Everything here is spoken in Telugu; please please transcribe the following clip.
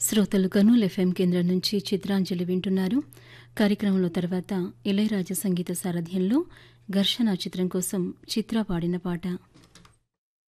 శ్రోతలు కర్నూలు ఎఫ్ఎం కేంద్రం నుంచి చిత్రాంజలి వింటున్నారు. కార్యక్రమంలో తర్వాత ఇళయరాజా సంగీత సారథ్యంలో ఘర్షణ చిత్రం కోసం చిత్ర పాడిన పాట.